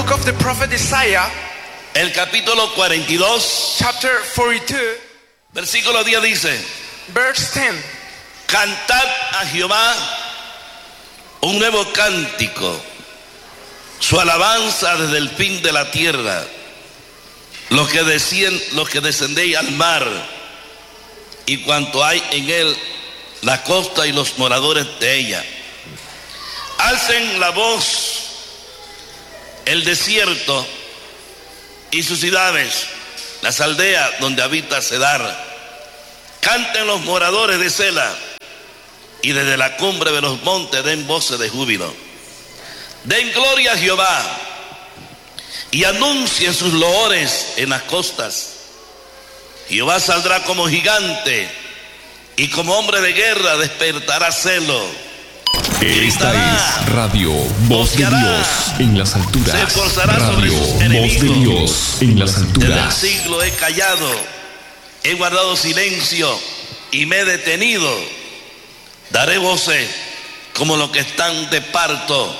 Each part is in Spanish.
book of the prophet Isaiah, el capítulo 42, chapter 42, versículo 10 dice: verse 10. Cantad a Jehová un nuevo cántico, su alabanza desde el fin de la tierra, los que descendéis al mar y cuanto hay en él, la costa y los moradores de ella. Alcen la voz el desierto y sus ciudades, las aldeas donde habita Cedar. Canten los moradores de Sela, y desde la cumbre de los montes den voces de júbilo. Den gloria a Jehová y anuncien sus loores en las costas. Jehová saldrá como gigante y como hombre de guerra despertará celo. Esta es Radio Voz de Dios en las alturas. Se esforzará sobre Radio sus Voz enemigos. de Dios en las Desde el alturas. siglo he callado, he guardado silencio y me he detenido. Daré voces como los que están de parto,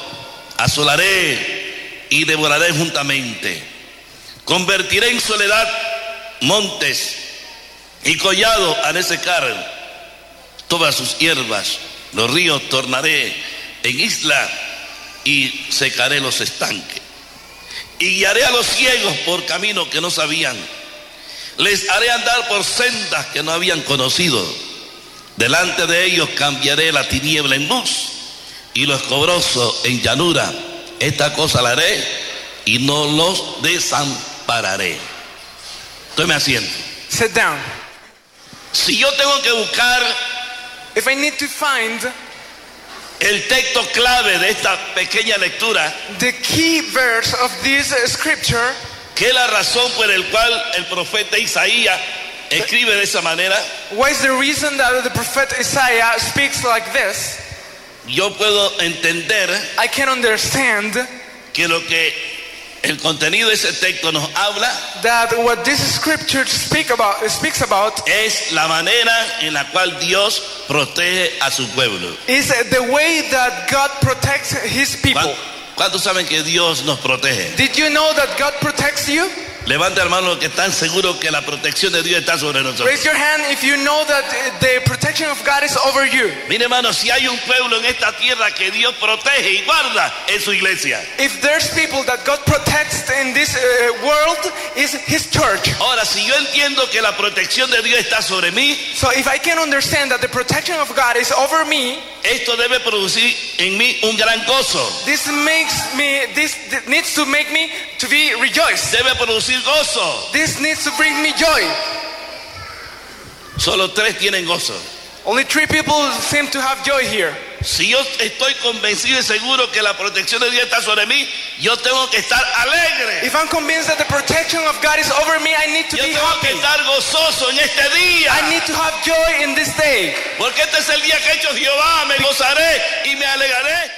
asolaré y devoraré juntamente. Convertiré en soledad montes y collado haré secar todas sus hierbas. Los ríos tornaré en isla y secaré los estanques. Y guiaré a los ciegos por caminos que no sabían. Les haré andar por sendas que no habían conocido. Delante de ellos cambiaré la tiniebla en luz y lo escobroso en llanura. Esta cosa la haré y no los desampararé. Tome asiento. Sit down. Si yo tengo que buscar If I need to find el texto clave de esta pequeña lectura, the key verse of this scripture, que es la razón por el cual el profeta Isaías escribe de esa manera, what is the reason that the prophet Isaiah speaks like this? yo puedo entender I can understand que lo que el contenido de ese texto nos habla that what this scripture speaks about es la manera en la cual Dios protege a su pueblo. is the way that God protects his people. ¿Cuántos saben que Dios nos protege? Did you know that God protects you? Levanta, hermano, los que están seguros que la protección de Dios está sobre nosotros. Raise your hand if you know that the protection of God is over you. Mire, hermano, si hay un pueblo en esta tierra que Dios protege y guarda, es su iglesia. If there's people that God protects in this world, is his church. Ahora, si yo entiendo que la protección de Dios está sobre mí, So if I can understand that the protection of God is over me, esto debe producir en mí un gran gozo. this needs to make me to be rejoiced. Debe producir gozo. This needs to bring me joy. Solo 3 tienen gozo. Only 3 people seem to have joy here. Si yo estoy convencido y seguro que la protección de Dios está sobre mí, yo tengo que estar alegre. If I'm convinced that the protection of God is over me, I need to Yo be tengo que happy. estar gozoso en este día. I need to have joy in this day. Porque este es el día que ha hecho Jehová. Me gozaré y me alegraré.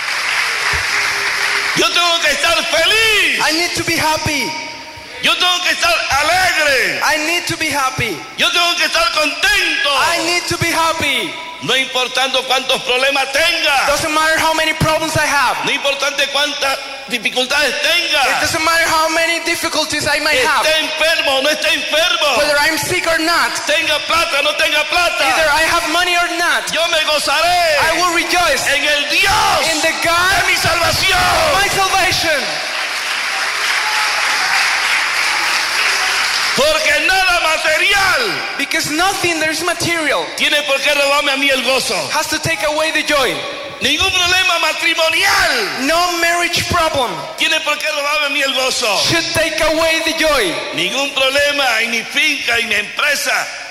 Yo tengo que estar feliz. I need to be happy. Yo tengo que estar alegre. I need to be happy. Yo tengo que estar contento. I need to be happy. No importando cuántos problemas tenga. Doesn't matter how many problems I have. No importante cuántas dificultades It tenga. doesn't matter how many difficulties I might have. Esté enfermo o no esté enfermo. Whether I'm sick or not. Tenga plata o no tenga plata. Either I have money or not. Yo me gozaré I will rejoice en el Dios in the God de mi salvación. my salvation. Porque nada material Because nothing that is material tiene por qué robarme a mí el gozo. has to take away the joy. Ningún problema matrimonial No marriage problem tiene por qué robarme a mí el gozo. should take away the joy. Ningún problema en mi finca, en mi empresa